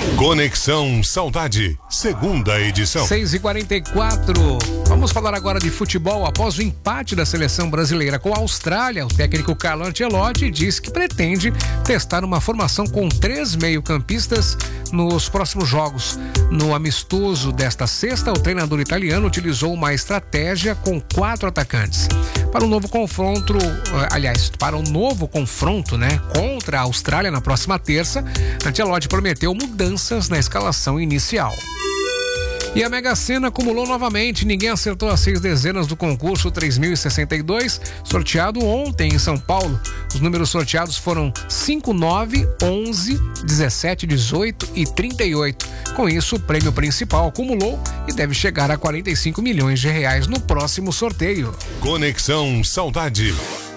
Conexão Saudade, segunda edição. 6h44. Vamos falar agora de futebol. Após o empate da seleção brasileira com a Austrália, o técnico Carlo Ancelotti diz que pretende testar uma formação com 3 meio-campistas nos próximos jogos. No amistoso desta sexta, o treinador italiano utilizou uma estratégia com 4 atacantes. Para o novo confronto, contra a Austrália na próxima terça, Ancelotti prometeu mudanças na escalação inicial. E a Mega Sena acumulou novamente, ninguém acertou as 6 dezenas do concurso 3062, sorteado ontem em São Paulo. Os números sorteados foram 5, 9, 11, 17, 18 e 38. Com isso, o prêmio principal acumulou e deve chegar a 45 milhões de reais no próximo sorteio. Conexão Saudade.